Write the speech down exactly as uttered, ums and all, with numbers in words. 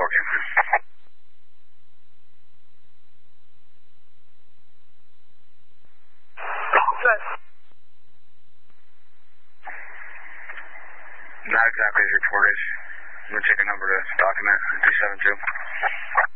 working. Good. Not exactly as reported. I'm going to take a number to document, three seven two.